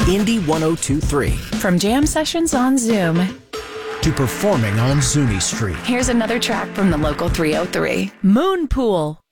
Indy 102.3. From jam sessions on Zoom to performing on Zuni Street. Here's another track from the local 303. Moon Pool.